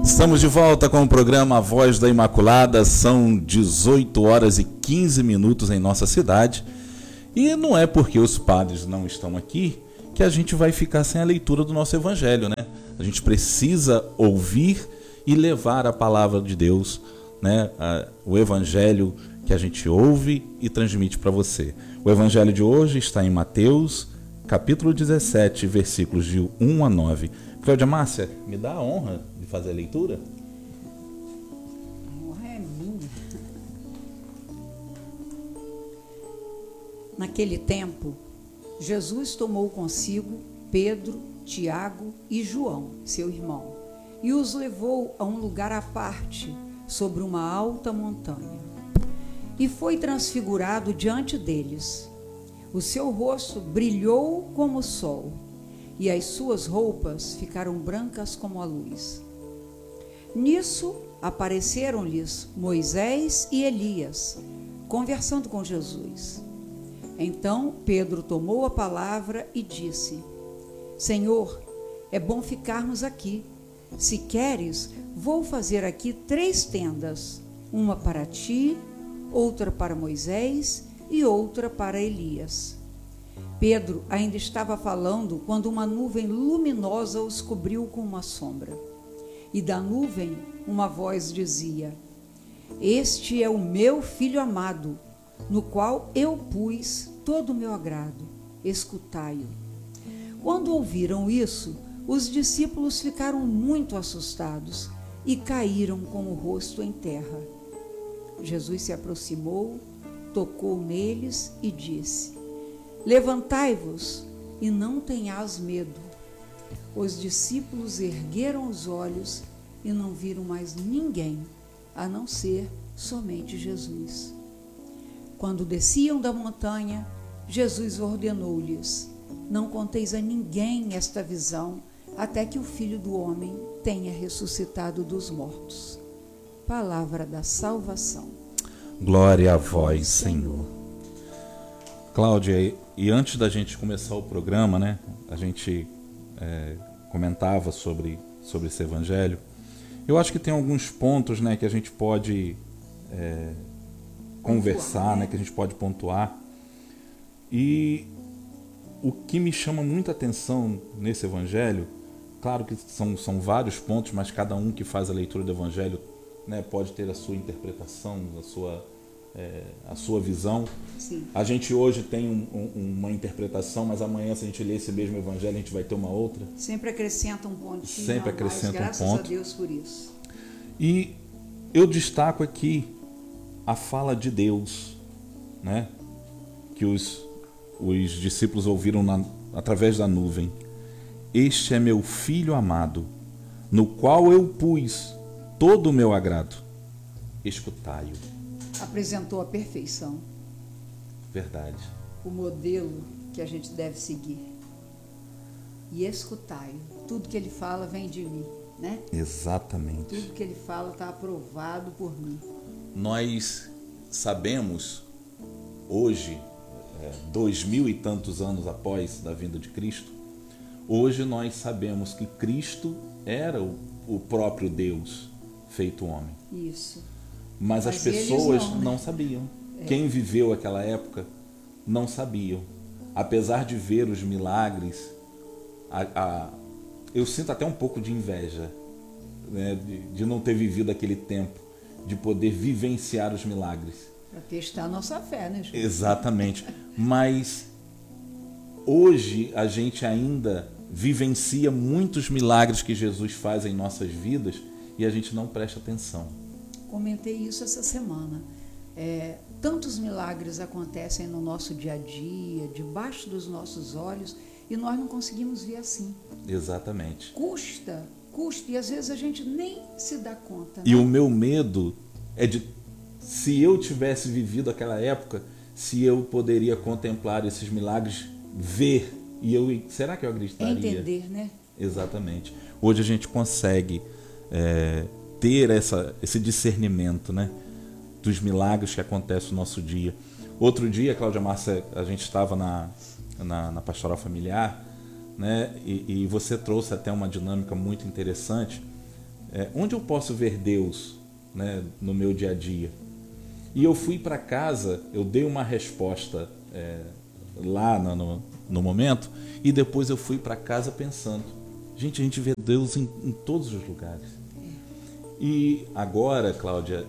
Estamos de volta com o programa A Voz da Imaculada. São 18 horas e 15 minutos em nossa cidade. E não é porque os padres não estão aqui que a gente vai ficar sem a leitura do nosso evangelho, né? A gente precisa ouvir e levar a palavra de Deus, né? O evangelho que a gente ouve e transmite para você. O evangelho de hoje está em Mateus, capítulo 17, versículos de 1 a 9. Cláudia Márcia, me dá a honra de fazer a leitura? A honra é minha. Naquele tempo, Jesus tomou consigo Pedro, Tiago e João, seu irmão, e os levou a um lugar à parte, sobre uma alta montanha. E foi transfigurado diante deles. O seu rosto brilhou como o sol, e as suas roupas ficaram brancas como a luz. Nisso apareceram-lhes Moisés e Elias, conversando com Jesus. Então Pedro tomou a palavra e disse: Senhor, é bom ficarmos aqui. Se queres, vou fazer aqui 3 tendas, uma para ti, outra para Moisés e outra para Elias. Pedro ainda estava falando quando uma nuvem luminosa os cobriu com uma sombra. E da nuvem uma voz dizia: Este é o meu filho amado, no qual eu pus todo o meu agrado. Escutai-o. Quando ouviram isso, os discípulos ficaram muito assustados e caíram com o rosto em terra. Jesus se aproximou, tocou neles e disse: Levantai-vos e não tenhais medo. Os discípulos ergueram os olhos e não viram mais ninguém, a não ser somente Jesus. Quando desciam da montanha, Jesus ordenou-lhes: Não conteis a ninguém esta visão, até que o Filho do Homem tenha ressuscitado dos mortos. Palavra da salvação. Glória a vós, Senhor. Cláudia, e antes da gente começar o programa, né, a gente comentava sobre esse evangelho. Eu acho que tem alguns pontos, né, que a gente pode conversar, né, que a gente pode pontuar. E o que me chama muita atenção nesse evangelho, claro que são vários pontos, mas cada um que faz a leitura do evangelho, né, pode ter a sua interpretação, a sua visão. Sim. A gente hoje tem uma interpretação, mas amanhã, se a gente ler esse mesmo evangelho, a gente vai ter uma outra. Sempre acrescenta um pontinho. Sempre acrescenta um graças ponto. a Deus por isso. E eu destaco aqui a fala de Deus, né, que os discípulos ouviram através da nuvem. Este é meu filho amado, no qual eu pus todo o meu agrado. Escutai-o. Apresentou a perfeição, Verdade. o modelo que a gente deve seguir. E escutai-o. Tudo que ele fala vem de mim, né? Exatamente. Tudo que ele fala está aprovado por mim. Nós sabemos, hoje, 2000 e tantos anos após da vinda de Cristo, hoje nós sabemos que Cristo era o próprio Deus feito homem. Isso. Mas as pessoas não sabiam. Quem viveu aquela época não sabiam. Apesar de ver os milagres, eu sinto até um pouco de inveja, né, de não ter vivido aquele tempo, de poder vivenciar os milagres. Para testar a nossa fé, né, João? Exatamente. Mas hoje a gente ainda vivencia muitos milagres que Jesus faz em nossas vidas e a gente não presta atenção. Comentei isso essa semana. Tantos milagres acontecem no nosso dia a dia, debaixo dos nossos olhos, e nós não conseguimos ver assim. Exatamente. Custa, e às vezes a gente nem se dá conta. E né? o meu medo é de, se eu tivesse vivido aquela época, se eu poderia contemplar esses milagres, ver, e será que eu acreditaria? Entender, né? Exatamente. Hoje a gente consegue ter esse discernimento, né, dos milagres que acontecem no nosso dia. Outro dia, Cláudia Márcia, a gente estava na pastoral familiar, né, e você trouxe até uma dinâmica muito interessante onde eu posso ver Deus, né, no meu dia a dia? E eu fui para casa, eu dei uma resposta lá no momento, e depois eu fui para casa pensando, gente, a gente vê Deus em todos os lugares. E agora, Cláudia,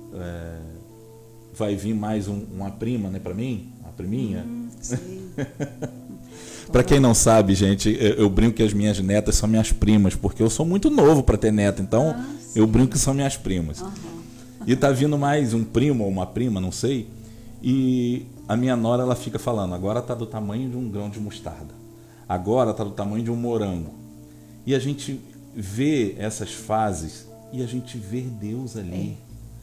vai vir mais uma prima, né, para mim, uma priminha. Sim. Para quem não sabe, gente, eu brinco que as minhas netas são minhas primas, porque eu sou muito novo para ter neta, então eu brinco que são minhas primas. E tá vindo mais um primo ou uma prima, não sei, e a minha nora, ela fica falando, agora tá do tamanho de um grão de mostarda, agora tá do tamanho de um morango. E a gente vê essas fases e a gente vê Deus ali.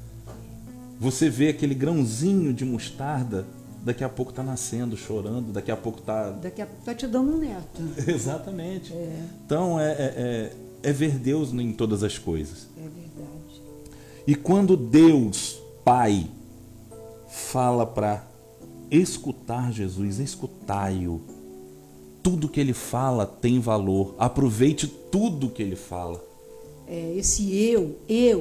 Você vê aquele grãozinho de mostarda, daqui a pouco tá nascendo, chorando, daqui a pouco tá te dando um neto. Exatamente. Então é ver Deus em todas as coisas. É verdade. E quando Deus, Pai, fala para escutar Jesus, escutai-o. Tudo que ele fala tem valor. Aproveite tudo que ele fala. Esse eu,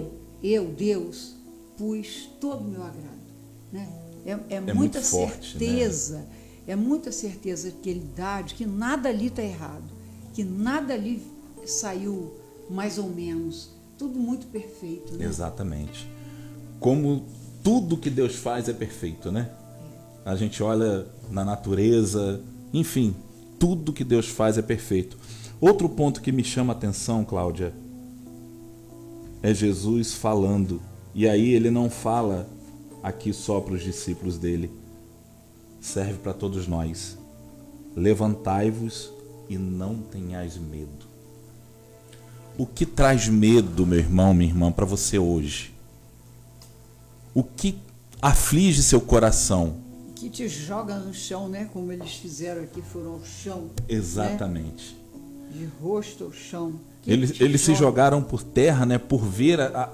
Deus, pus todo o meu agrado, né? É muita forte, certeza, né? É muita certeza que ele dá de que nada ali está errado, que nada ali saiu mais ou menos, tudo muito perfeito, né? Exatamente. Como tudo que Deus faz é perfeito, né? A gente olha na natureza, enfim, tudo que Deus faz é perfeito. Outro ponto que me chama a atenção, Cláudia, é Jesus falando. E aí ele não fala aqui só para os discípulos dele, serve para todos nós. Levantai-vos e não tenhais medo. O que traz medo, meu irmão, minha irmã, para você hoje? O que aflige seu coração? Que te joga no chão, né? Como eles fizeram aqui, foram ao chão. Exatamente. Né? De rosto ao chão. Eles se jogaram por terra, né? Por ver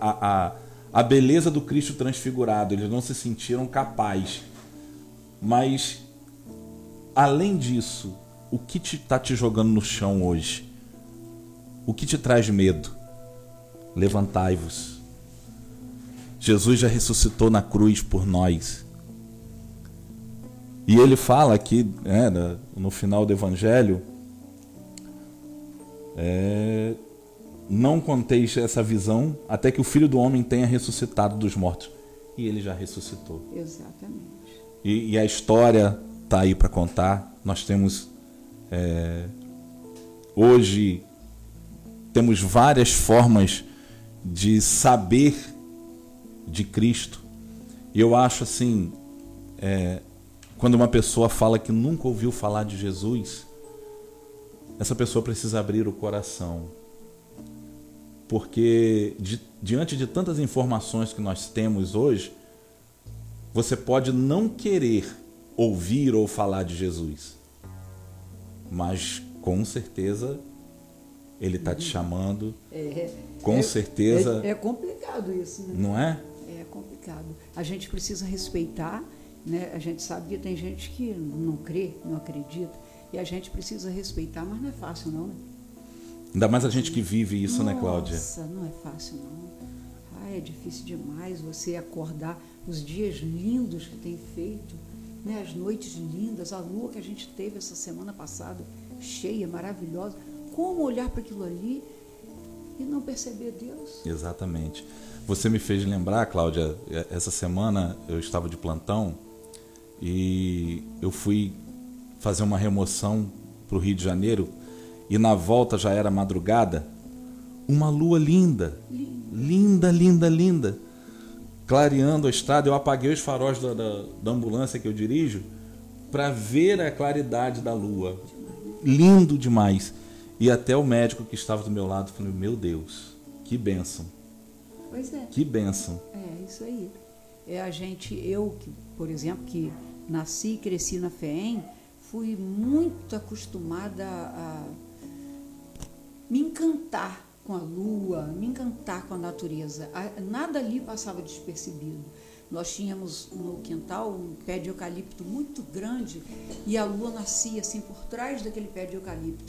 a beleza do Cristo transfigurado. Eles não se sentiram capazes. Mas, além disso, o que está te jogando no chão hoje? O que te traz medo? Levantai-vos. Jesus já ressuscitou na cruz por nós. E ele fala aqui, no final do Evangelho, não conteis essa visão até que o Filho do Homem tenha ressuscitado dos mortos. E ele já ressuscitou. Exatamente. E a história está aí para contar. Nós temos hoje temos várias formas de saber de Cristo. E eu acho assim, quando uma pessoa fala que nunca ouviu falar de Jesus, essa pessoa precisa abrir o coração. Porque diante de tantas informações que nós temos hoje, você pode não querer ouvir ou falar de Jesus, mas com certeza ele está te chamando. Com certeza. É complicado isso, né? Não é? É complicado. A gente precisa respeitar, né? A gente sabe que tem gente que não crê, não acredita, e a gente precisa respeitar, mas não é fácil não, né? Ainda mais a gente que vive isso, né, Cláudia? Nossa, não é fácil não. É difícil demais você acordar os dias lindos que tem feito, né? As noites lindas, a lua que a gente teve essa semana passada, cheia, maravilhosa. Como olhar para aquilo ali e não perceber Deus? Exatamente. Você me fez lembrar, Cláudia, essa semana eu estava de plantão e eu fui fazer uma remoção para o Rio de Janeiro e na volta já era madrugada, uma lua linda, linda, linda, linda, clareando a estrada. Eu apaguei os faróis da ambulância que eu dirijo para ver a claridade da lua. Lindo demais. E até o médico que estava do meu lado falou, meu Deus, que bênção. Pois é. Que bênção. É, isso aí. Eu, por exemplo, que nasci e cresci na FEEM, fui muito acostumada a me encantar com a lua, me encantar com a natureza. Nada ali passava despercebido. Nós tínhamos no quintal um pé de eucalipto muito grande e a lua nascia assim por trás daquele pé de eucalipto.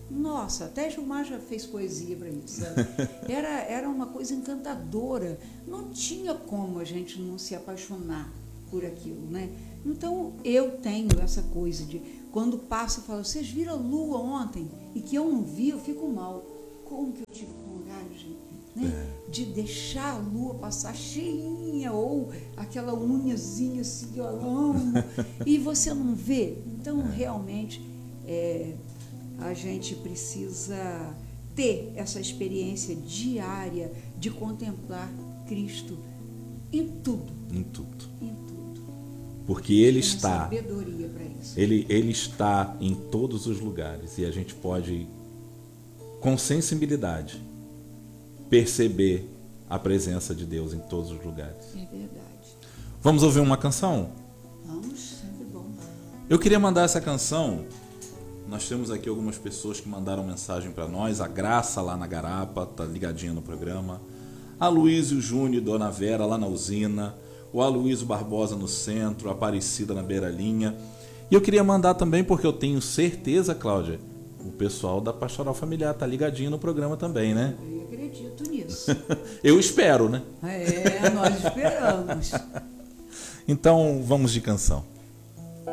Nossa, até Gilmar já fez poesia para isso. Era uma coisa encantadora. Não tinha como a gente não se apaixonar por aquilo, né? Então, eu tenho essa coisa de, quando passa, eu falo, vocês viram a lua ontem? E que eu não vi, eu fico mal. Como que eu tive coragem, né? De deixar a lua passar cheinha, ou aquela unhazinha assim, eu amo, e você não vê? Então, realmente, a gente precisa ter essa experiência diária de contemplar Cristo em tudo. Em tudo. Em tudo. Porque Ele Tem está. sabedoria para isso. Ele está em todos os lugares e a gente pode, com sensibilidade, perceber a presença de Deus em todos os lugares. É verdade. Vamos ouvir uma canção? Vamos, sempre bom. Eu queria mandar essa canção. Nós temos aqui algumas pessoas que mandaram mensagem para nós. A Graça lá na Garapa, tá ligadinha no programa. A Luísio Júnior e Dona Vera lá na usina. O Aloysio Barbosa no centro. A Aparecida na Beira-Linha. E eu queria mandar também, porque eu tenho certeza, Cláudia, o pessoal da Pastoral Familiar tá ligadinho no programa também, né? Eu acredito nisso. Eu espero, né? Nós esperamos. Então, vamos de canção.